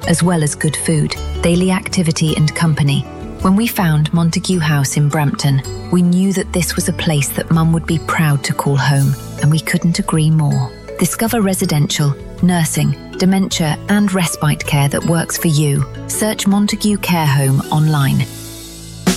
as well as good food, daily activity and company. When we found Montague House in Brampton, we knew that this was a place that Mum would be proud to call home, and we couldn't agree more. Discover residential, nursing, dementia and respite care that works for you. Search Montague Care Home online.